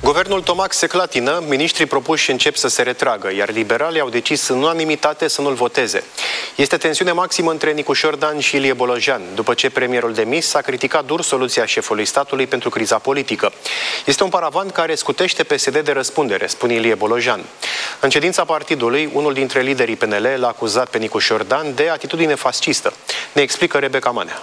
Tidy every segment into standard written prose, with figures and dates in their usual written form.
Guvernul Tomac se clatină, miniștrii propuși încep să se retragă, iar liberalii au decis în unanimitate să nu-l voteze. Este tensiune maximă între Nicușor Dan și Ilie Bolojan, după ce premierul demis a criticat dur soluția șefului statului pentru criza politică. Este un paravan care scutește PSD de răspundere, spune Ilie Bolojan. În ședința partidului, unul dintre liderii PNL l-a acuzat pe Nicușor Dan de atitudine fascistă. Ne explică Rebecca Manea.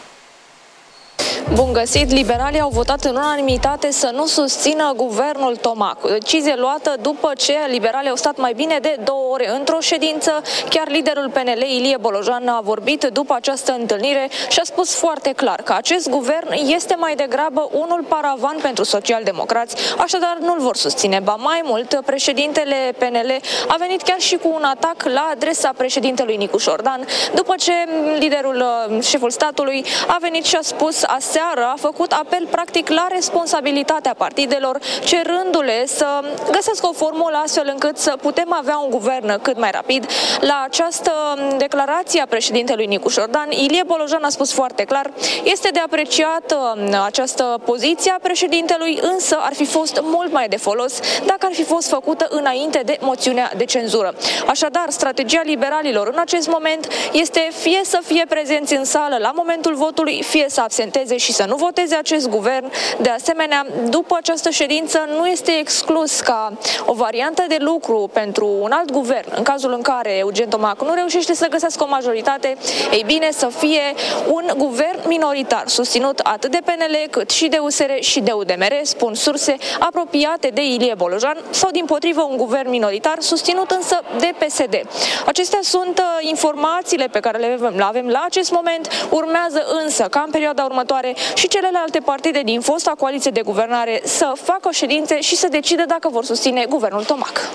Bun găsit! Liberalii au votat în unanimitate să nu susțină guvernul Tomac. O decizie luată după ce liberalii au stat mai bine de 2 ore într-o ședință. Chiar liderul PNL, Ilie Bolojan, a vorbit după această întâlnire și a spus foarte clar că acest guvern este mai degrabă unul paravan pentru socialdemocrați, așadar nu-l vor susține. Ba mai mult, președintele PNL a venit chiar și cu un atac la adresa președintelui Nicușor Dan, după ce șeful statului a venit și a spus aseară, a făcut apel practic la responsabilitatea partidelor, cerându-le să găsească o formulă astfel încât să putem avea un guvern cât mai rapid. La această declarație a președintelui Nicușor Dan, Ilie Bolojan a spus foarte clar, este de apreciat această poziție a președintelui, însă ar fi fost mult mai de folos dacă ar fi fost făcută înainte de moțiunea de cenzură. Așadar, strategia liberalilor în acest moment este fie să fie prezenți în sală la momentul votului, fie să absenteze și să nu voteze acest guvern. De asemenea, după această ședință nu este exclus ca o variantă de lucru pentru un alt guvern, în cazul în care Eugen Tomac nu reușește să găsească o majoritate, ei bine, să fie un guvern minoritar, susținut atât de PNL cât și de USR și de UDMR, spun surse apropiate de Ilie Bolojan, sau dimpotrivă un guvern minoritar, susținut însă de PSD. Acestea sunt informațiile pe care le avem la acest moment. Urmează însă ca în perioada următoare și celelalte partide din fosta coaliție de guvernare să facă ședințe și să decide dacă vor susține guvernul Tomac.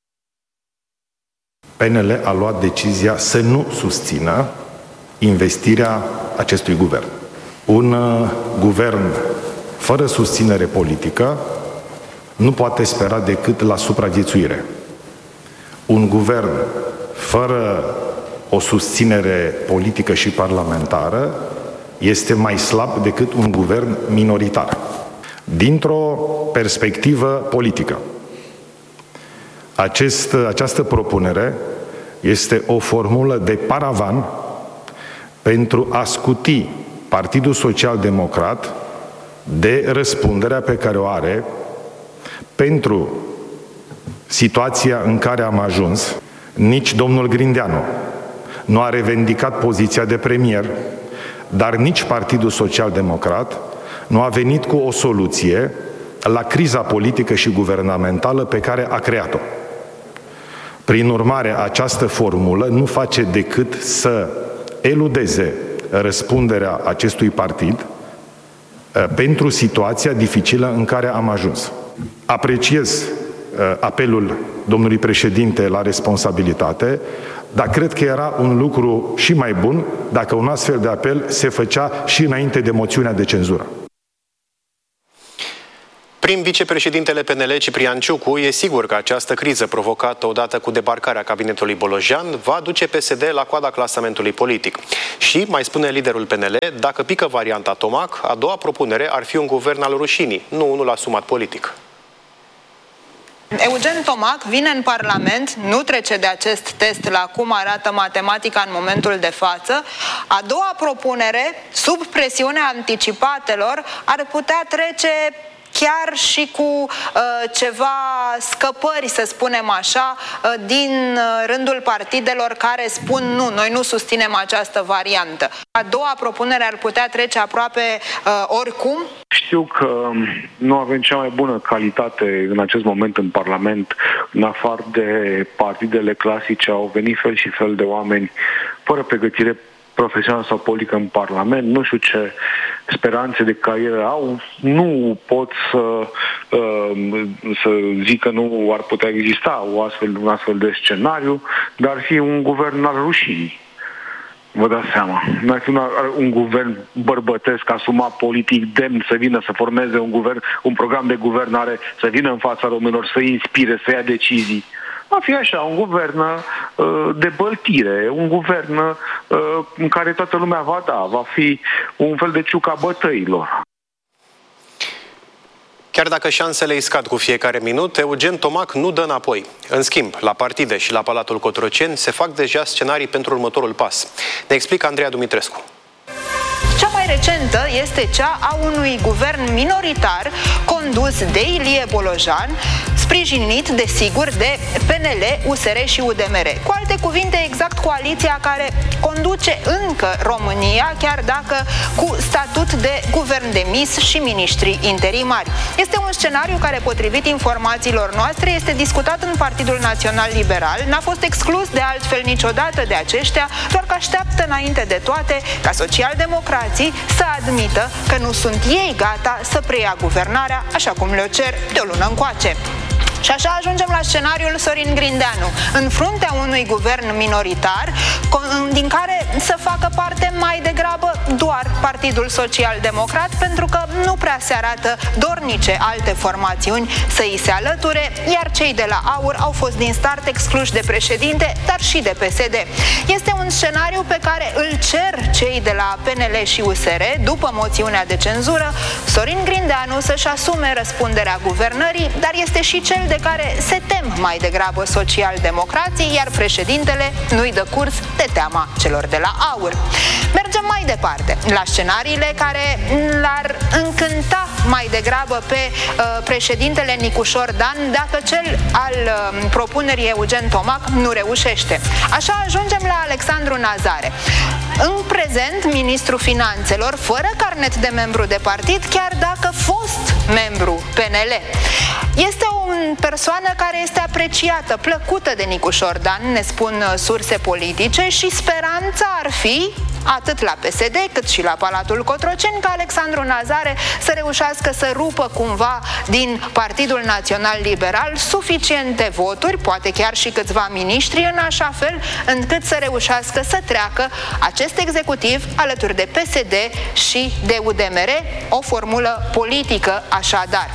PNL a luat decizia să nu susțină investirea acestui guvern. Un guvern fără susținere politică nu poate spera decât la supraviețuire. Un guvern fără o susținere politică și parlamentară este mai slab decât un guvern minoritar. Dintr-o perspectivă politică, această propunere este o formulă de paravan pentru a scuti Partidul Social-Democrat de răspunderea pe care o are pentru situația în care am ajuns. Nici domnul Grindeanu nu a revendicat poziția de premier, dar nici Partidul Social-Democrat nu a venit cu o soluție la criza politică și guvernamentală pe care a creat-o. Prin urmare, această formulă nu face decât să eludeze răspunderea acestui partid pentru situația dificilă în care am ajuns. Apreciez apelul domnului președinte la responsabilitate, dar cred că era un lucru și mai bun dacă un astfel de apel se făcea și înainte de moțiunea de cenzură. Prim vicepreședintele PNL, Ciprian Ciucu, e sigur că această criză provocată odată cu debarcarea cabinetului Bolojan va duce PSD la coada clasamentului politic. Și, mai spune liderul PNL, dacă pică varianta Tomac, a doua propunere ar fi un guvern al rușinii, nu unul asumat politic. Eugen Tomac vine în Parlament, nu trece de acest test la cum arată matematica în momentul de față. A doua propunere, sub presiunea anticipatelor, ar putea trece chiar și cu ceva scăpări, să spunem așa, din rândul partidelor care spun nu, noi nu susținem această variantă. A doua propunere ar putea trece aproape oricum. Știu că nu avem cea mai bună calitate în acest moment în Parlament, în afară de partidele clasice, au venit fel și fel de oameni fără pregătire profesională sau politică în Parlament, nu știu ce speranțe de carieră au, nu pot să zic că nu ar putea exista un astfel de scenariu, dar ar fi un guvern al rușinii. Vă dați seama. Nu ar fi un guvern bărbătesc, asumat politic, demn să vină să formeze un program de guvernare, să vină în fața românilor, să inspire, să ia decizii. Va fi așa, un guvern de băltire, un guvern în care toată lumea va fi un fel de ciuca bătăilor. Chiar dacă șansele îi scad cu fiecare minut, Eugen Tomac nu dă înapoi. În schimb, la partide și la Palatul Cotroceni se fac deja scenarii pentru următorul pas. Ne explică Andreea Dumitrescu. Cea mai recentă este cea a unui guvern minoritar condus de Ilie Bolojan, sprijinit, desigur, de PNL, USR și UDMR. Cu alte cuvinte, exact coaliția care conduce încă România, chiar dacă cu statut de guvern demis și miniștri interimari. Este un scenariu care, potrivit informațiilor noastre, este discutat în Partidul Național Liberal, n-a fost exclus de altfel niciodată de aceștia, doar că așteaptă înainte de toate ca socialdemocrații să admită că nu sunt ei gata să preia guvernarea, așa cum le-o cer de o lună încoace. Și așa ajungem la scenariul Sorin Grindeanu, în fruntea unui guvern minoritar, din care să facă parte mai degrabă doar Partidul Social-Democrat, pentru că nu prea se arată dornice alte formațiuni să îi se alăture, iar cei de la AUR au fost din start excluși de președinte, dar și de PSD. Este un scenariu pe care îl cer cei de la PNL și USR, după moțiunea de cenzură, Sorin Grindeanu să-și asume răspunderea guvernării, dar este și cel de care se tem mai degrabă social-democrații, iar președintele nu-i dă curs de teama celor de la AUR. Mergem mai departe, la scenariile care l-ar încânta mai degrabă pe președintele Nicușor Dan dacă cel al propunerii Eugen Tomac nu reușește. Așa ajungem la Alexandru Nazare. În prezent, ministrul finanțelor, fără carnet de membru de partid, chiar dacă fost membru PNL. Este o persoană care este apreciată, plăcută de Nicușor Dan, ne spun surse politice, și speranța ar fi, atât la PSD cât și la Palatul Cotroceni, ca Alexandru Nazare să reușească să rupă cumva din Partidul Național Liberal suficiente voturi, poate chiar și câțiva miniștri, în așa fel încât să reușească să treacă acest executiv alături de PSD și de UDMR, o formulă politică așadar.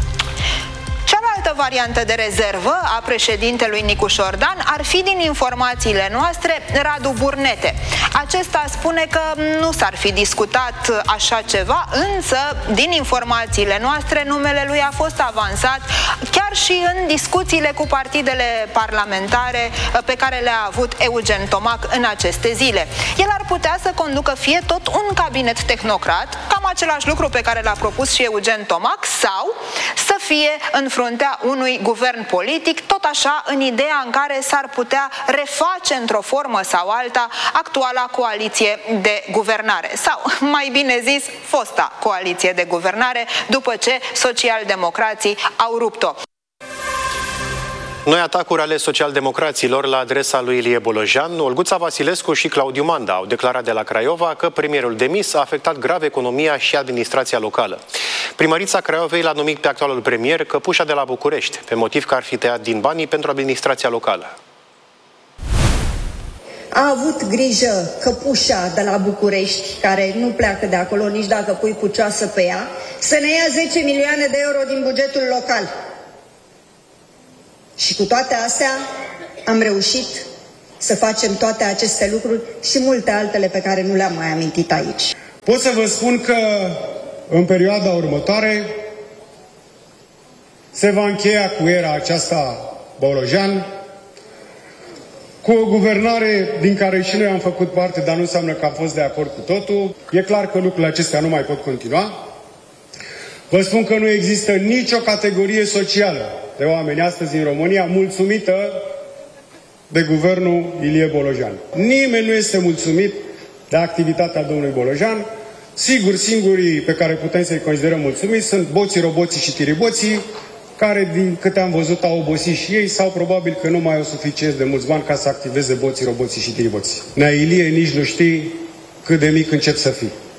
Cealaltă variantă de rezervă a președintelui Nicușor Dan ar fi, din informațiile noastre, Radu Burnete. Acesta spune că nu s-ar fi discutat așa ceva, însă, din informațiile noastre, numele lui a fost avansat chiar și în discuțiile cu partidele parlamentare pe care le-a avut Eugen Tomac în aceste zile. El ar putea să conducă fie tot un cabinet tehnocrat, cam același lucru pe care l-a propus și Eugen Tomac, sau să fie în fruntea unui guvern politic, tot așa în ideea în care s-ar putea reface într-o formă sau alta actuala coaliție de guvernare, sau, mai bine zis, fosta coaliție de guvernare, după ce socialdemocrații au rupt-o. Noi atacuri ale socialdemocraților la adresa lui Ilie Bolojan, Olguța Vasilescu și Claudiu Manda au declarat de la Craiova că premierul demis a afectat grav economia și administrația locală. Primărița Craiovei l-a numit pe actualul premier Căpușa de la București, pe motiv că ar fi tăiat din banii pentru administrația locală. A avut grijă Căpușa de la București, care nu pleacă de acolo nici dacă pui pucioasă pe ea, să ne ia 10 milioane de euro din bugetul local. Și cu toate astea am reușit să facem toate aceste lucruri și multe altele pe care nu le-am mai amintit aici. Pot să vă spun că în perioada următoare se va încheia cu era aceasta Bolojan, cu o guvernare din care și noi am făcut parte, dar nu înseamnă că am fost de acord cu totul. E clar că lucrurile acestea nu mai pot continua. Vă spun că nu există nicio categorie socială de oameni astăzi în România mulțumită de guvernul Ilie Bolojan. Nimeni nu este mulțumit de activitatea domnului Bolojan. Sigur, singurii pe care putem să-i considerăm mulțumiți sunt boții, roboții și tiriboții, care, din câte am văzut, au obosit și ei sau probabil că nu mai au suficient de mulți bani ca să activeze boții, roboții și tiriboții. Nea Ilie, nici nu știi cât de mic încep să fii.